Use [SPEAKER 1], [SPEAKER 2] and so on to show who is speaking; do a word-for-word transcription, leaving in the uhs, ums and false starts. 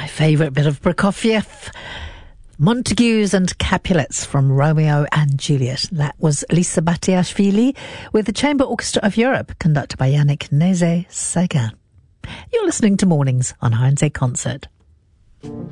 [SPEAKER 1] favourite bit of Prokofiev, Montagues and Capulets from Romeo and Juliet. That was Lisa Batiashvili with the Chamber Orchestra of Europe, conducted by Yannick Nézet-Séguin. You're listening to Mornings on H N Z Concert.